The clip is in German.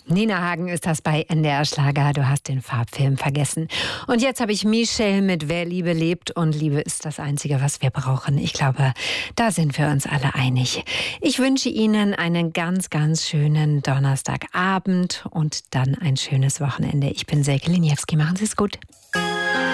Nina Hagen ist das bei NDR Schlager. Du hast den Farbfilm vergessen. Und jetzt habe ich Michelle mit Wer Liebe lebt. Und Liebe ist das Einzige, was wir brauchen. Ich glaube, da sind wir uns alle einig. Ich wünsche Ihnen einen ganz, ganz schönen Donnerstagabend und dann ein schönes Wochenende. Ich bin Silke Liniewski. Machen Sie es gut.